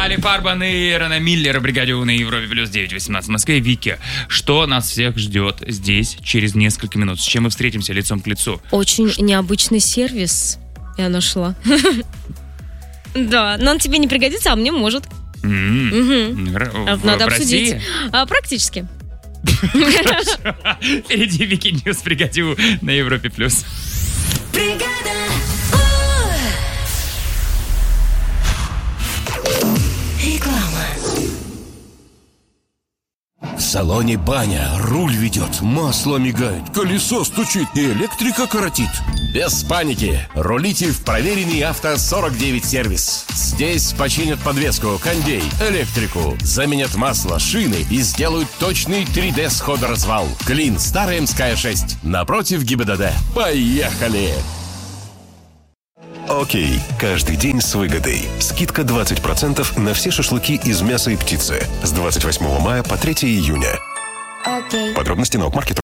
Али Фарбан и Рена Миллер в бригаде на Европе плюс 9:18 в Москве. Вики, что нас всех ждет здесь через несколько минут? С чем мы встретимся лицом к лицу? Очень необычный сервис я нашла. Да, но он тебе не пригодится, а мне может. Надо обсудить. Практически. Впереди Вики Ньюс в бригаде на Европе плюс. В салоне баня, руль ведет, масло мигает, колесо стучит и электрика коротит. Без паники, рулите в проверенный Авто 49 сервис. Здесь починят подвеску, кондей, электрику, заменят масло, шины и сделают точный 3D сходоразвал. Клин, старая Мская 6, напротив ГИБДД. Поехали! Окей, каждый день с выгодой. Скидка 20% на все шашлыки из мяса и птицы с 28 мая по 3 июня. Подробности на Окмаркет.ру.